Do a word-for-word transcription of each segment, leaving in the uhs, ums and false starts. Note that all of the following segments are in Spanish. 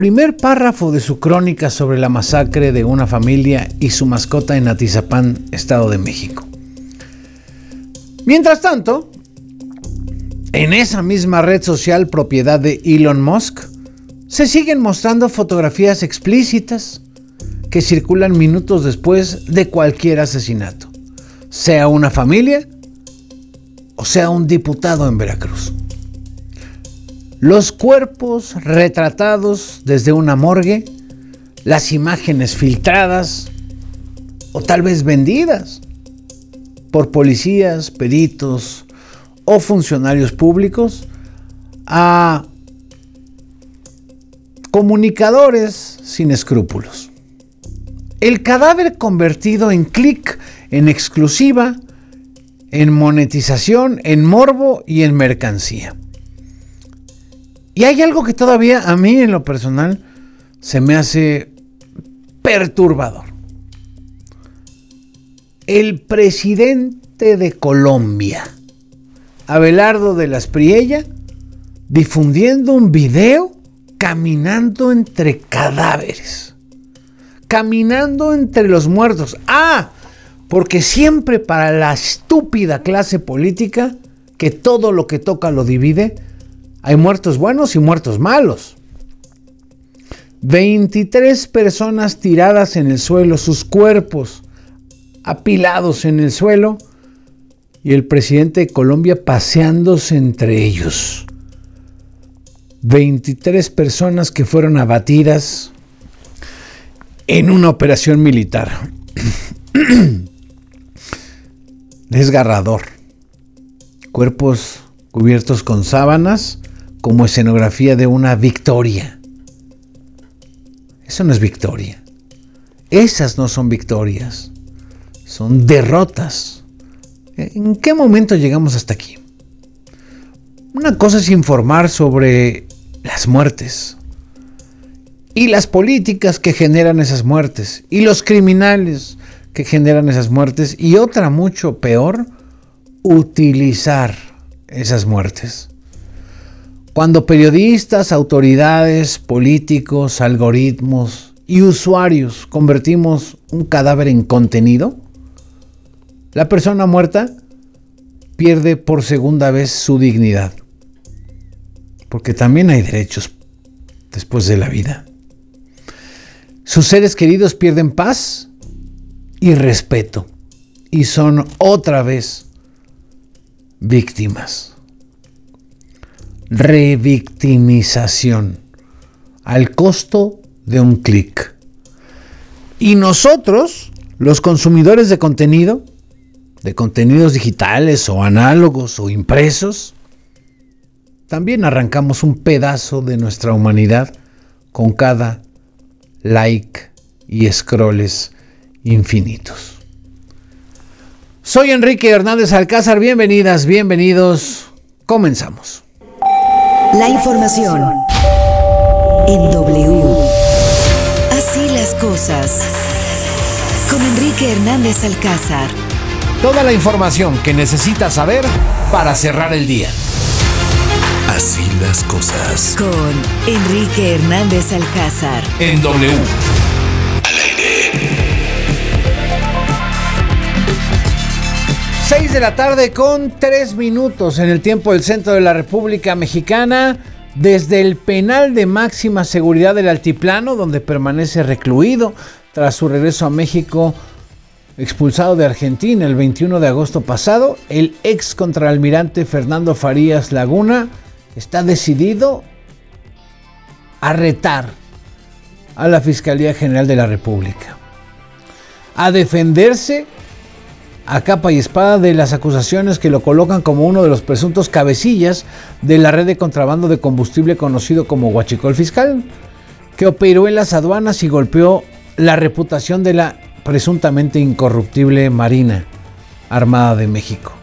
Primer párrafo de su crónica sobre la masacre de una familia y su mascota en Atizapán, Estado de México. Mientras tanto, en esa misma red social propiedad de Elon Musk, se siguen mostrando fotografías explícitas que circulan minutos después de cualquier asesinato, sea una familia o sea un diputado en Veracruz. Los cuerpos retratados desde una morgue, las imágenes filtradas o tal vez vendidas por policías, peritos o funcionarios públicos a comunicadores sin escrúpulos. El cadáver convertido en clic, en exclusiva, en monetización, en morbo y en mercancía. Y hay algo que todavía a mí en lo personal se me hace perturbador. El presidente de Colombia, Abelardo de las Priella, difundiendo un video caminando entre cadáveres, caminando entre los muertos. Ah, porque siempre para la estúpida clase política que todo lo que toca lo divide, hay muertos buenos y muertos malos. veintitrés personas tiradas en el suelo, sus cuerpos apilados en el suelo, y el presidente de Colombia paseándose entre ellos. veintitrés personas que fueron abatidas en una operación militar. Desgarrador. Cuerpos cubiertos con sábanas como escenografía de una victoria. Eso no es victoria. Esas no son victorias. Son derrotas. ¿En qué momento llegamos hasta aquí? Una cosa es informar sobre las muertes y las políticas que generan esas muertes y los criminales que generan esas muertes, y otra mucho peor, utilizar esas muertes. Cuando periodistas, autoridades, políticos, algoritmos y usuarios convertimos un cadáver en contenido, la persona muerta pierde por segunda vez su dignidad. Porque también hay derechos después de la vida. Sus seres queridos pierden paz y respeto y son otra vez víctimas. Revictimización al costo de un clic. Y nosotros, los consumidores de contenido, de contenidos digitales o análogos o impresos, también arrancamos un pedazo de nuestra humanidad con cada like y scrolls infinitos. Soy Enrique Hernández Alcázar, bienvenidas, bienvenidos, comenzamos. La información en W. Así las cosas. Con Enrique Hernández Alcázar. Toda la información que necesitas saber para cerrar el día. Así las cosas. Con Enrique Hernández Alcázar. En W. Al aire. seis de la tarde con tres minutos en el tiempo del centro de la República Mexicana. Desde el penal de máxima seguridad del Altiplano, donde permanece recluido tras su regreso a México, expulsado de Argentina el veintiuno de agosto pasado, el ex contraalmirante Fernando Farías Laguna está decidido a retar a la Fiscalía General de la República, a defenderse a capa y espada de las acusaciones que lo colocan como uno de los presuntos cabecillas de la red de contrabando de combustible conocido como Huachicol Fiscal, que operó en las aduanas y golpeó la reputación de la presuntamente incorruptible Marina Armada de México.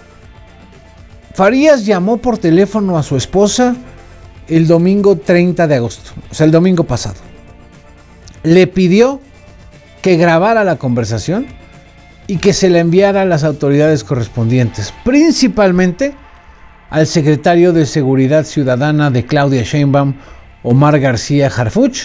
Farías llamó por teléfono a su esposa el domingo treinta de agosto, o sea, el domingo pasado. Le pidió que grabara la conversación y que se la enviara a las autoridades correspondientes, principalmente al secretario de Seguridad Ciudadana de Claudia Sheinbaum, Omar García Harfuch,